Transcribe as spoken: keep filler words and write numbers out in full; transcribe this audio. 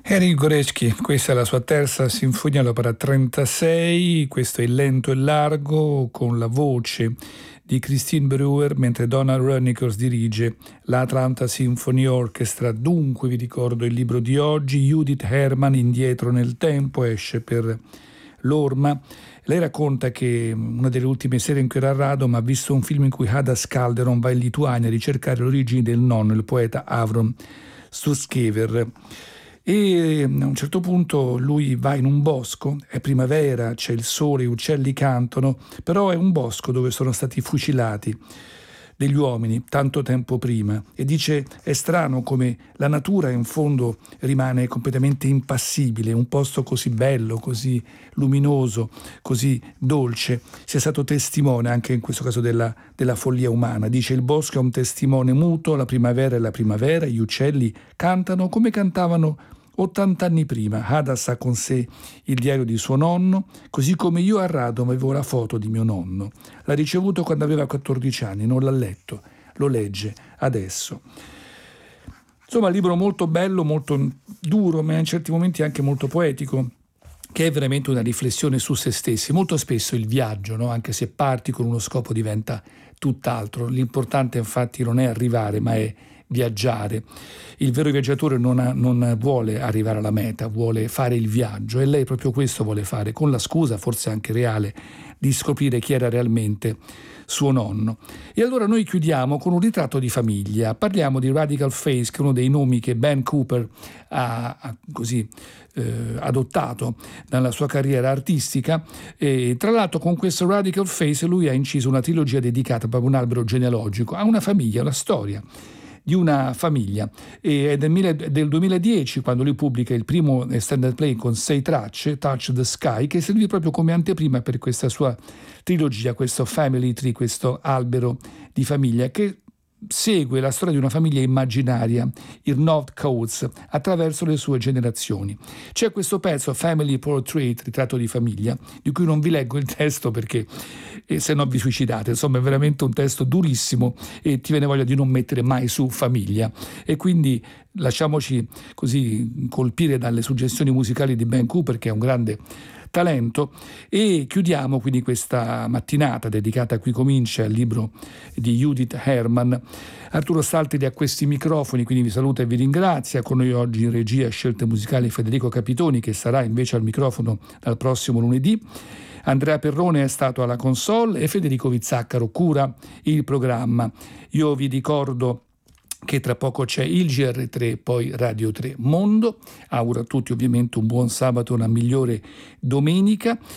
Henryk Górecki, questa è la sua terza sinfonia, l'opera trentasei, questo è il lento e largo con la voce di Christine Brewer, mentre Donald Runnicors dirige l'Atlanta Symphony Orchestra. Dunque vi ricordo il libro di oggi, Judith Herman, Indietro nel tempo, esce per l'Orma. Lei racconta che una delle ultime sere in cui era a Radom ha visto un film in cui Hadas Calderon va in Lituania a ricercare le origini del nonno, il poeta Avrom Sutskever. E a un certo punto lui va in un bosco, è primavera, c'è il sole, gli uccelli cantano, però è un bosco dove sono stati fucilati degli uomini tanto tempo prima, e dice è strano come la natura in fondo rimane completamente impassibile, un posto così bello, così luminoso, così dolce, sia stato testimone anche in questo caso della, della follia umana. Dice il bosco è un testimone muto, la primavera è la primavera, gli uccelli cantano come cantavano ottanta anni prima. Hadas ha con sé il diario di suo nonno, così come io a Radom avevo la foto di mio nonno. L'ha ricevuto quando aveva quattordici anni, non l'ha letto, lo legge adesso. Insomma, libro molto bello, molto duro, ma in certi momenti anche molto poetico, che è veramente una riflessione su se stessi. Molto spesso il viaggio, no? Anche se parti con uno scopo, diventa tutt'altro. L'importante infatti non è arrivare, ma è viaggiare. Il vero viaggiatore non, ha, non vuole arrivare alla meta, vuole fare il viaggio, e lei proprio questo vuole fare, con la scusa, forse anche reale, di scoprire chi era realmente suo nonno. E allora noi chiudiamo con un ritratto di famiglia. Parliamo di Radical Faith, che è uno dei nomi che Ben Cooper ha, ha così eh, adottato nella sua carriera artistica, e tra l'altro con questo Radical Faith lui ha inciso una trilogia dedicata proprio a un albero genealogico, a una famiglia, una storia di una famiglia. E è del, del duemiladieci quando lui pubblica il primo standard play con sei tracce, Touch the Sky, che servì proprio come anteprima per questa sua trilogia, questo Family Tree, questo albero di famiglia che segue la storia di una famiglia immaginaria, il North Coast, attraverso le sue generazioni. C'è questo pezzo, Family Portrait, ritratto di famiglia, di cui non vi leggo il testo perché eh, se no vi suicidate. Insomma, è veramente un testo durissimo e ti viene voglia di non mettere mai su famiglia, e quindi lasciamoci così colpire dalle suggestioni musicali di Ben Cooper, che è un grande talento. E chiudiamo quindi questa mattinata dedicata a Qui comincia al libro di Judith Herman. Arturo Salteri a questi microfoni, quindi vi saluta e vi ringrazia. Con noi oggi in regia scelte musicali Federico Capitoni, che sarà invece al microfono dal prossimo lunedì. Andrea Perrone è stato alla console e Federico Vizzaccaro cura il programma. Io vi ricordo che tra poco c'è il G R tre, poi Radio tre Mondo. Auguro a tutti ovviamente un buon sabato, una migliore domenica.